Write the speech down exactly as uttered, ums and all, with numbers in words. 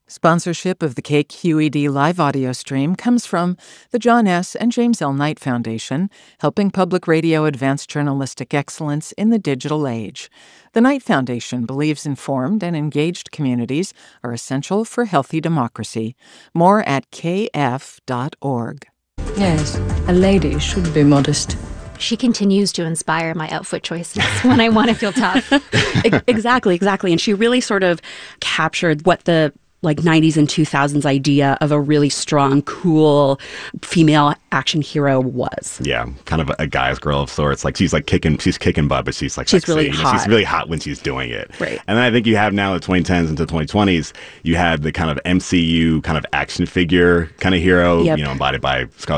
Sponsorship of the K Q E D live audio stream comes from the John S. and James L. Knight Foundation, helping public radio advance journalistic excellence in the digital age. The Knight Foundation believes informed and engaged communities are essential for healthy democracy. More at k f dot org. Yes, a lady should be modest. She continues to inspire my outfit choices when I want to feel tough. Exactly, exactly. And she really sort of captured what the like nineties and two thousands idea of a really strong, cool female action hero was. Yeah, kind of a, a guy's girl of sorts. Like she's like kicking, she's kicking butt, but she's like she's sexy. really You know, hot. She's really hot when she's doing it. Right. And then I think you have now the twenty tens into twenty twenties, you have the kind of M C U kind of action figure kind of hero, Yep. you know, embodied by Scarlett